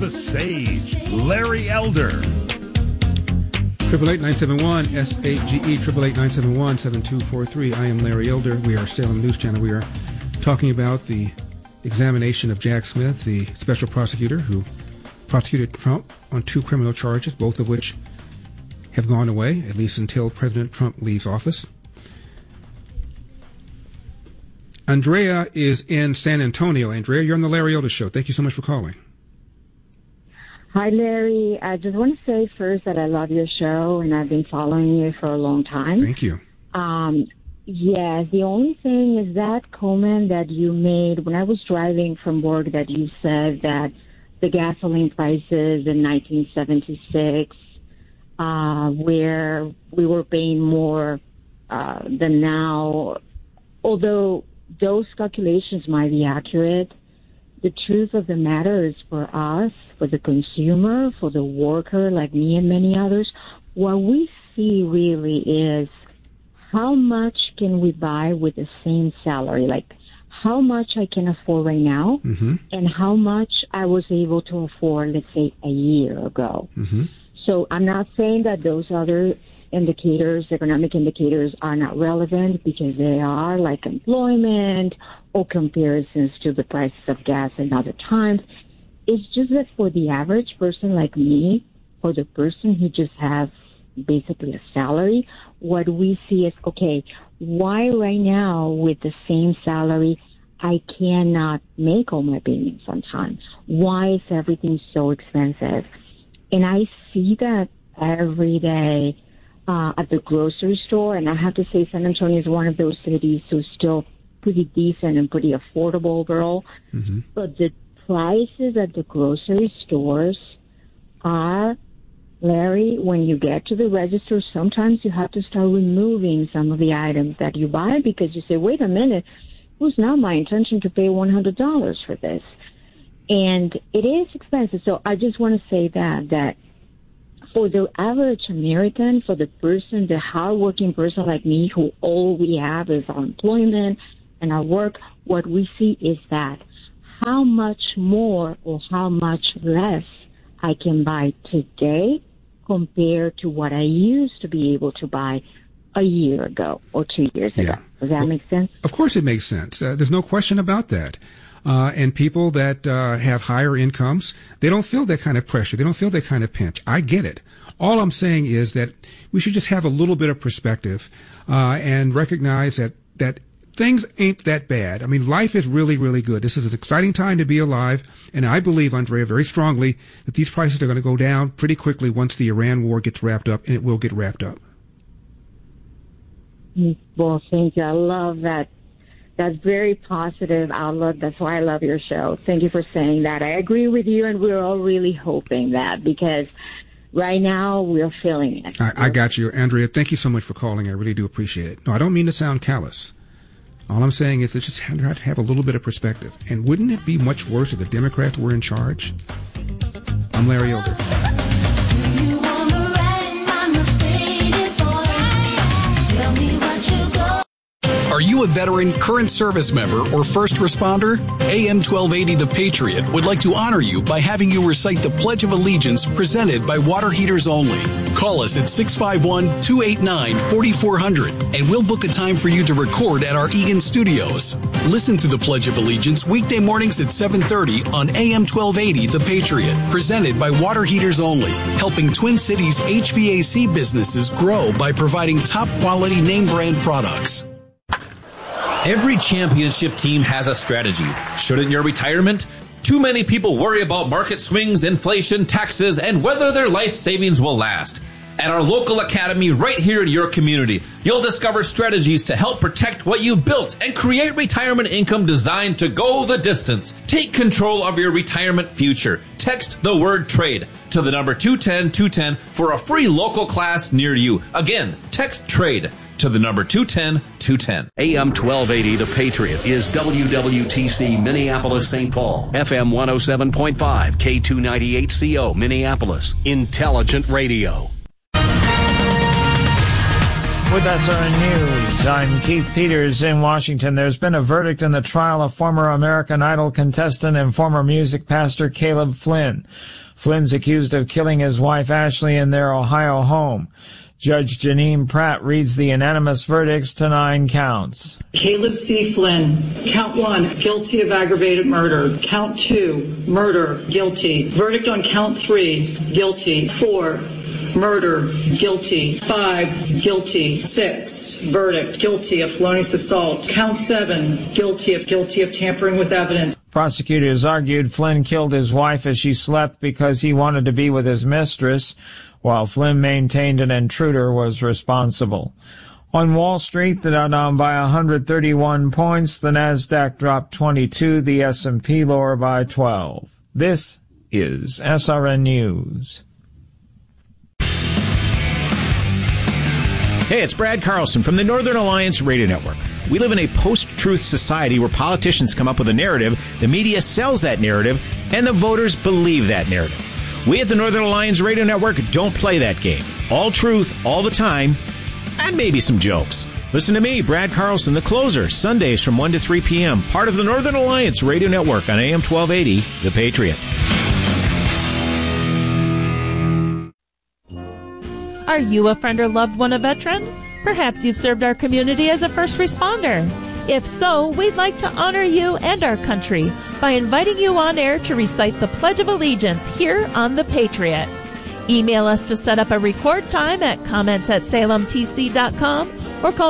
the sage, Larry Elder. 888-971-SAGE, 888-971-7243. I am Larry Elder. We are Salem News Channel. We are talking about the examination of Jack Smith, the special prosecutor who prosecuted Trump on 2 criminal charges, both of which have gone away, at least until President Trump leaves office. Andrea is in San Antonio. Andrea, you're on the Larry Elder Show. Thank you so much for calling. Hi, Larry. I just want to say first that I love your show, and I've been following you for a long time. Thank you. Yes, the only thing is that comment that you made when I was driving from work, that you said that the gasoline prices in 1976, where we were paying more than now, although those calculations might be accurate, the truth of the matter is for us, for the consumer, for the worker like me and many others, what we see really is how much can we buy with the same salary, like how much I can afford right now and how much I was able to afford, let's say, a year ago. So I'm not saying that those other indicators, economic indicators, are not relevant, because they are, like employment or comparisons to the prices of gas and other times. It's just that for the average person like me, or the person who just has basically a salary, what we see is, okay, why right now with the same salary I cannot make all my payments on time? Why is everything so expensive? And I see that every day at the grocery store, and I have to say San Antonio is one of those cities who's still pretty decent and pretty affordable overall. But the prices at the grocery stores are, Larry, when you get to the register, sometimes you have to start removing some of the items that you buy, because you say, wait a minute, it was not my intention to pay $100 for this. And it is expensive. So I just want to say that for the average American, for the person, the hardworking person like me, who all we have is our employment and our work, what we see is that how much more or how much less I can buy today compared to what I used to be able to buy a year ago or 2 years ago. Does that make sense? Of course it makes sense. There's no question about that. And people that have higher incomes, they don't feel that kind of pressure. They don't feel that kind of pinch. I get it. All I'm saying is that we should just have a little bit of perspective and recognize that things ain't that bad. I mean, life is really, really good. This is an exciting time to be alive, and I believe, Andrea, very strongly that these prices are going to go down pretty quickly once the Iran war gets wrapped up, and it will get wrapped up. Well, thank you. I love that. That's very positive outlook. That's why I love your show. Thank you for saying that. I agree with you, and we're all really hoping that, because right now we're feeling it. I got you, Andrea. Thank you so much for calling. I really do appreciate it. No, I don't mean to sound callous. All I'm saying is that just have to have a little bit of perspective. And wouldn't it be much worse if the Democrats were in charge? I'm Larry Elder. Are you a veteran, current service member, or first responder? AM 1280 The Patriot would like to honor you by having you recite the Pledge of Allegiance presented by Water Heaters Only. Call us at 651-289-4400 and we'll book a time for you to record at our Eagan studios. Listen to the Pledge of Allegiance weekday mornings at 7:30 on AM 1280 The Patriot, presented by Water Heaters Only, helping Twin Cities HVAC businesses grow by providing top quality name brand products. Every championship team has a strategy. Shouldn't your retirement? Too many people worry about market swings, inflation, taxes, and whether their life savings will last. At our local academy right here in your community, you'll discover strategies to help protect what you've built and create retirement income designed to go the distance. Take control of your retirement future. Text the word TRADE to the number 210-210 for a free local class near you. Again, text TRADE to the number 210-210. AM 1280 The Patriot is WWTC Minneapolis St. Paul, FM 107.5, K298CO Minneapolis, Intelligent Radio. With SRN News, I'm Keith Peters in Washington. There's been a verdict in the trial of former American Idol contestant and former music pastor Caleb Flynn. Flynn's accused of killing his wife Ashley in their Ohio home. Judge Janine Pratt reads the unanimous verdicts to 9 counts. Caleb C. Flynn, count 1, guilty of aggravated murder. Count 2, murder, guilty. Verdict on count 3, guilty. 4, murder, guilty. 5, guilty. 6, verdict, guilty of felonious assault. Count 7, guilty of tampering with evidence. Prosecutors argued Flynn killed his wife as she slept because he wanted to be with his mistress, while Flynn maintained an intruder was responsible. On Wall Street, the Dow down by 131 points, the Nasdaq dropped 22, the S&P lower by 12. This is SRN News. Hey, it's Brad Carlson from the Northern Alliance Radio Network. We live in a post-truth society where politicians come up with a narrative, the media sells that narrative, and the voters believe that narrative. We at the Northern Alliance Radio Network don't play that game. All truth, all the time, and maybe some jokes. Listen to me, Brad Carlson, the closer, Sundays from 1 to 3 p.m., part of the Northern Alliance Radio Network on AM 1280, The Patriot. Are you a friend or loved one a veteran? Perhaps you've served our community as a first responder. If so, we'd like to honor you and our country by inviting you on air to recite the Pledge of Allegiance here on The Patriot. Email us to set up a record time at comments@salemtc.com or call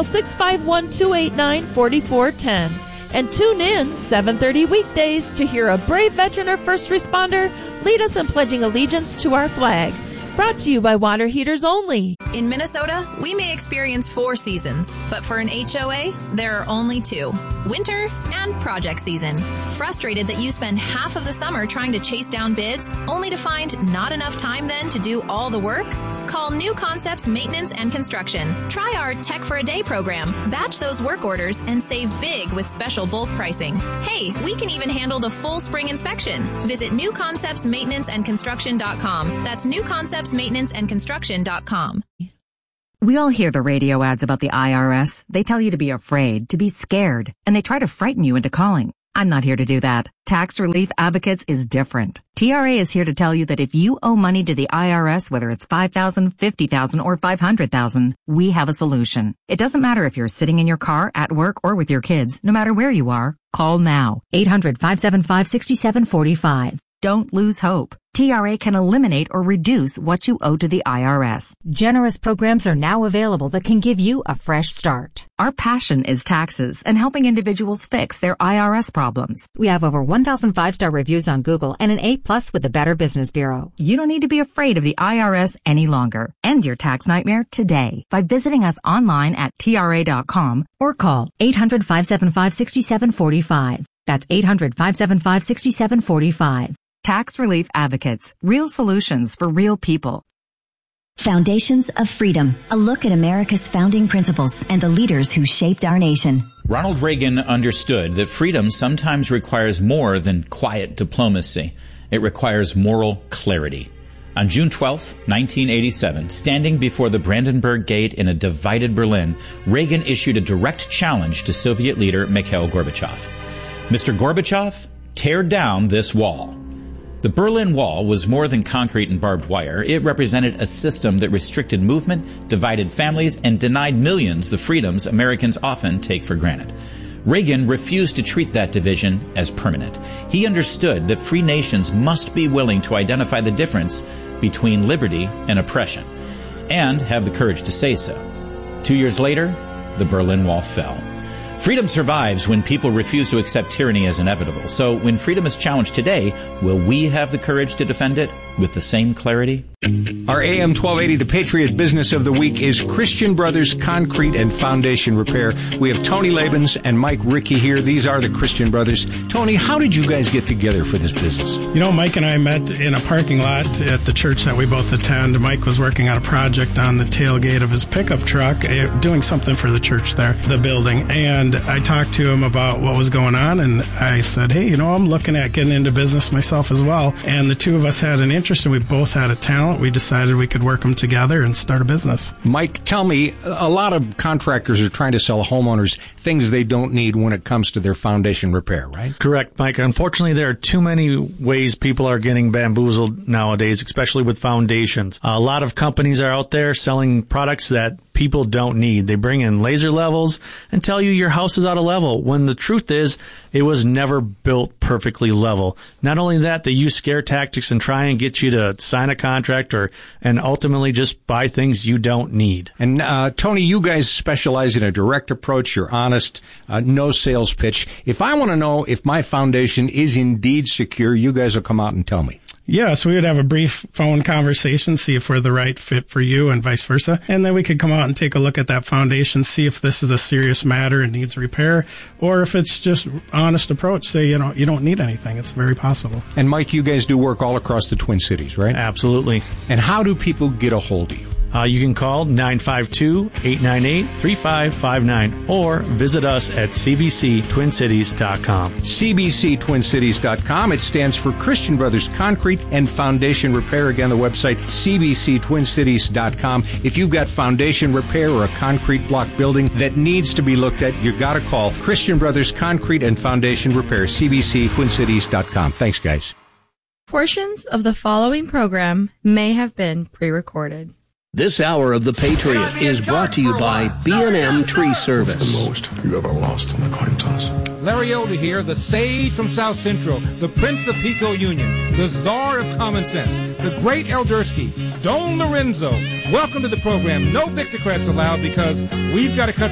651-289-4410. And tune in 7:30 weekdays to hear a brave veteran or first responder lead us in pledging allegiance to our flag. Brought to you by Water Heaters Only. In Minnesota, we may experience 4 seasons, but for an HOA, there are only 2. Winter and project season. Frustrated that you spend half of the summer trying to chase down bids, only to find not enough time then to do all the work? Call New Concepts Maintenance and Construction. Try our Tech for a Day program. Batch those work orders and save big with special bulk pricing. Hey, we can even handle the full spring inspection. Visit newconceptsmaintenanceandconstruction.com. That's newconceptsmaintenanceandconstruction.com. We all hear the radio ads about the IRS. They tell you to be afraid, to be scared, and they try to frighten you into calling. I'm not here to do that. Tax Relief Advocates is different. TRA is here to tell you that if you owe money to the IRS, whether it's $5,000, $50,000, or $500,000, we have a solution. It doesn't matter if you're sitting in your car, at work, or with your kids. No matter where you are, call now. 800-575-6745. Don't lose hope. TRA can eliminate or reduce what you owe to the IRS. Generous programs are now available that can give you a fresh start. Our passion is taxes and helping individuals fix their IRS problems. We have over 1,000 5-star reviews on Google and an A+ with the Better Business Bureau. You don't need to be afraid of the IRS any longer. End your tax nightmare today by visiting us online at TRA.com or call 800-575-6745. That's 800-575-6745. Tax Relief Advocates. Real solutions for real people. Foundations of Freedom. A look at America's founding principles and the leaders who shaped our nation. Ronald Reagan understood that freedom sometimes requires more than quiet diplomacy. It requires moral clarity. On June 12, 1987, standing before the Brandenburg Gate in a divided Berlin, Reagan issued a direct challenge to Soviet leader Mikhail Gorbachev. Mr. Gorbachev, tear down this wall. The Berlin Wall was more than concrete and barbed wire. It represented a system that restricted movement, divided families, and denied millions the freedoms Americans often take for granted. Reagan refused to treat that division as permanent. He understood that free nations must be willing to identify the difference between liberty and oppression, and have the courage to say so. 2 years later, the Berlin Wall fell. Freedom survives when people refuse to accept tyranny as inevitable. So when freedom is challenged today, will we have the courage to defend it with the same clarity? Our AM 1280 The Patriot Business of the Week is Christian Brothers Concrete and Foundation Repair. We have Tony Labens and Mike Rickey here. These are the Christian Brothers. Tony, how did you guys get together for this business? You know, Mike and I met in a parking lot at the church that we both attend. Mike was working on a project on the tailgate of his pickup truck, doing something for the church there, the building. And I talked to him about what was going on, and I said, hey, you know, I'm looking at getting into business myself as well. And the two of us had an interest, and we both had a talent out, we decided we could work them together and start a business. Mike, tell me, a lot of contractors are trying to sell homeowners things they don't need when it comes to their foundation repair, right? Correct, Mike. Unfortunately, there are too many ways people are getting bamboozled nowadays, especially with foundations. A lot of companies are out there selling products that people don't need. They bring in laser levels and tell you your house is out of level, when the truth is it was never built perfectly level. Not only that, they use scare tactics and try and get you to sign a contract and ultimately just buy things you don't need. And Tony, you guys specialize in a direct approach. You're honest, no sales pitch. If I want to know if my foundation is indeed secure, you guys will come out and tell me. Yes, we would have a brief phone conversation, see if we're the right fit for you and vice versa. And then we could come out and take a look at that foundation, see if this is a serious matter and needs repair, or if it's just honest approach, say, you don't need anything. It's very possible. And Mike, you guys do work all across the Twin Cities, right? Absolutely. And how do people get a hold of you? You can call 952-898-3559 or visit us at cbctwincities.com. cbctwincities.com. It stands for Christian Brothers Concrete and Foundation Repair. Again, the website, cbctwincities.com. If you've got foundation repair or a concrete block building that needs to be looked at, you've got to call Christian Brothers Concrete and Foundation Repair, cbctwincities.com. Thanks, guys. Portions of the following program may have been pre-recorded. This hour of The Patriot is brought to you by B&M Tree Service. What's the most you ever lost on a coin toss? Larry Elder here, the sage from South Central, the Prince of Pico Union, the czar of common sense, the great Eldersky, Don Lorenzo. Welcome to the program. No Victocrats allowed because we've got a country